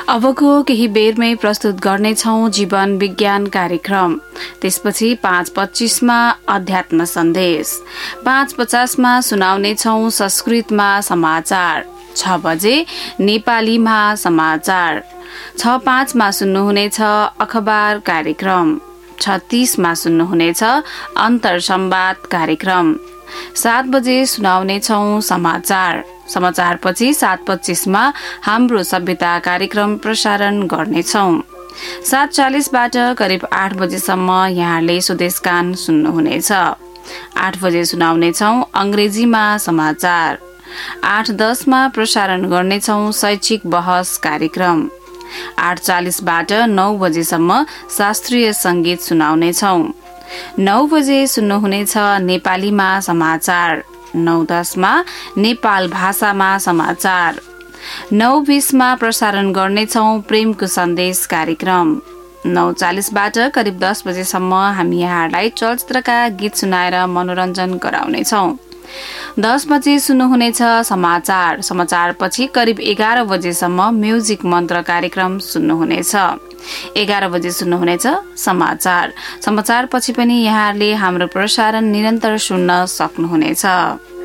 अबको केही बेरमै प्रस्तुत गर्नेछौं जीवन विज्ञान कार्यक्रम। त्यसपछि 5:25 मा अध्यात्म सन्देश, 5:50 मा सुनाउनेछौं संस्कृतमा समाचार, 6 बजे नेपालीमा समाचार, 6:05 मा सुन्नुहुनेछ अखबार कार्यक्रम, 6:30 मा सुन्नुहुनेछ अन्तर संवाद कार्यक्रम, 7 बजे सुनाउनेछौं समाचार, समाचारपछि 7:25 मा हाम्रो सभ्यता कार्यक्रम प्रसारण गर्नेछौं। 7:40 बाट करिब 8 बजेसम्म यहाँले स्वदेशगान सुन्नुहुनेछ। 8 बजे सुनाउनेछौं अंग्रेजीमा समाचार, 8:10 मा प्रसारण गर्नेछौं शैक्षिक बहस कार्यक्रम। 8:40 बाट 9 बजेसम्म शास्त्रीय संगीत सुनाउनेछौं। 9 बजे सुन्नुहुनेछ नेपालीमा समाचार, 9:10 मा नेपाल भाषामा समाचार, 9:20 मा प्रसारण गर्नेछौं प्रेमको सन्देश कार्यक्रम। 9:40 बाट करिब 10 बजेसम्म हामी यहाँलाई चलचित्रका गीत सुनाएर मनोरञ्जन गराउनेछौं। 10 बजे सुन्नुहुनेछ समाचार, समाचारपछि करिब 11 बजेसम्म म्युजिक मन्त्र कार्यक्रम सुन्नुहुनेछ। 11 बजे सुन्नुहुनेछ समाचार, समाचारपछि पनि यहाँहरूले हाम्रो प्रसारण निरन्तर सुन्न सक्नुहुनेछ।